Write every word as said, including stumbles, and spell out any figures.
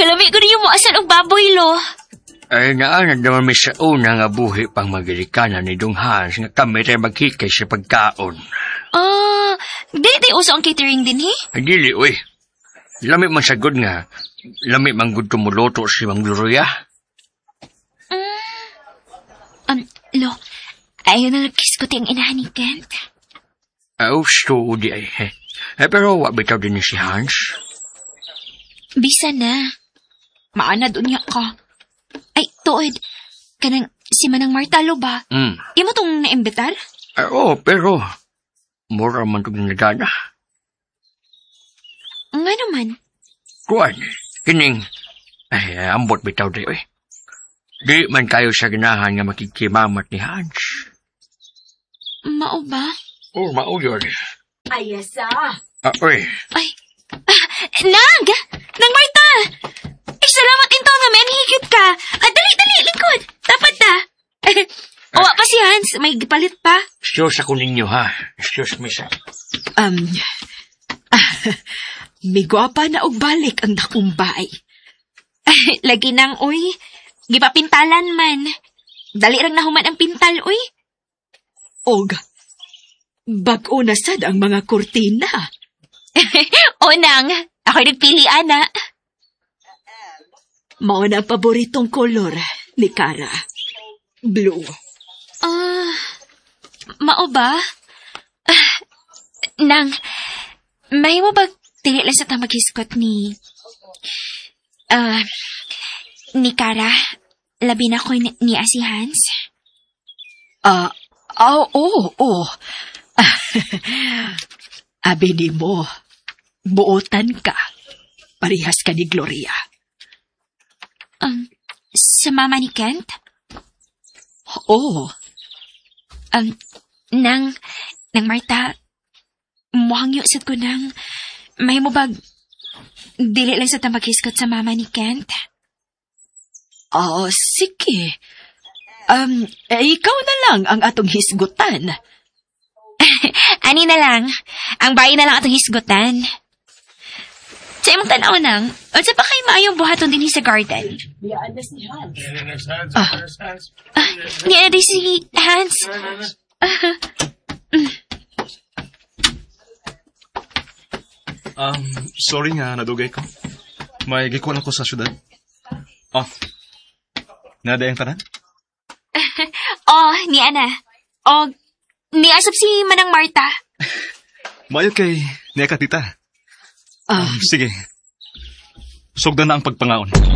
Kalami ko ninyo mo asan og baboy, lo. Ay nga, naman may sa una nga buhi pang mag-Amerikana ni Dong Hans nga kami tayo maghikay sa pagkaon. Ah, di tayo uso ang catering din, he? Ay, dili, uy. Lami man sagod nga. Lami man gud tumuluto si Mang Gloria. Mm. Um, lo, ayaw na nagkiskuti ang inahan ni Kent. Ah, oh, so, di ay. Eh, eh pero wak bitaw din ni si Hans. Bisa na. Maana doon niya ka. Ay, tuod. Kanang si Manang Martalo ba? Mm. Imo tong naimbitar? Ay, oh, pero mura man itong nagana. Nga naman. Kuan, kining, ay, ambot bitaw di, uy. Di man kayo sa ganahan nga makikimamat ni Hans. Mao ba? Oh, mao yun. Ayasa! Ah, uy. Ay, ah, Nang! Nang Marta! Ay, salamat into nga, men. Higit ka. Ah, dali, dali, likod. Dapat na. Owa pa si Hans. May gipalit pa. Excuse ako ninyo, ha? Excuse me, sa. Um, ah, may gwapa na og balik ang dakong bahay. Lagi nang, uy. Gipapintalan man. Dali rang nahuman ang pintal, uy. Og, bag-o na sad ang mga kurtina. O, Nang. Ako'y nagpili, ana. Mao na ang paboritong kolor ni Kara. Blue. Ah, mao ba? Ah, Nang, may mo ba dili lang sa tamagiskot ni... Ah, ni Kara? Labi na ko ni, ni si Hans? Ah, uh, oo, oh, oo. Oh. Abi ni mo, buotan ka. Parihas ka ni Gloria. Um, sa mama ni Kent? Oo. Um, nang, nang Marta, muhang yusad ko nang, may mo bag, dili lang sa tamagiskot sa mama ni Kent? Oh, sige. Um, eh, ikaw na lang ang atong hisgutan. Ani na lang, ang bayi na lang atong hisgutan. Sa imong tanaw nang, o sa pa kayo maayong buhaton din sa garden? Ah, Ah, ni Adi si Hans. Um, sorry nga, nadugay ko. May gikuan ako sa syudad. Oh, nada yung tanan? Oh, ni Ana. O, ni asap si Manang Marta. Mayo kay niya ka tita. ah, Um, sige. Sugdan na ang pagpangaon.